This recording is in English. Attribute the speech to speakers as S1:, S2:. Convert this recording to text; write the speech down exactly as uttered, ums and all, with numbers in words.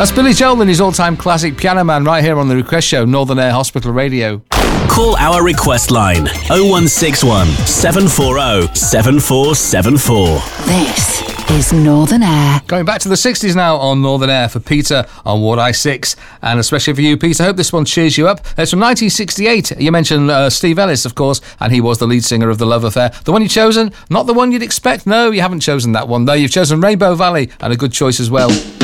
S1: That's Billy Joel and his all-time classic Piano Man right here on the Request Show, Northern Air Hospital Radio.
S2: Call our request line oh one six one, seven four oh, seven four seven four.
S3: This is Northern Air.
S1: Going back to the sixties now on Northern Air for Peter on Ward I six, and especially for you, Peter. I hope this one cheers you up. It's from nineteen sixty-eight. You mentioned uh, Steve Ellis, of course, and he was the lead singer of The Love Affair. The one you've chosen, not the one you'd expect. No, you haven't chosen that one. No, you've chosen Rainbow Valley, and a good choice as well.